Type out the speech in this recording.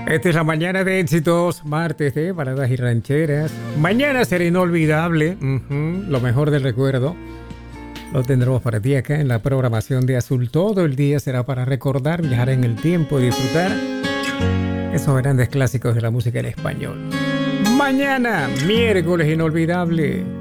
Esta es la mañana de éxitos, martes de baladas y rancheras. Mañana será inolvidable, lo mejor del recuerdo. Lo tendremos para ti acá en la programación de Azul. Todo el día será para recordar, viajar en el tiempo y disfrutar esos grandes clásicos de la música en español. Mañana, miércoles inolvidable.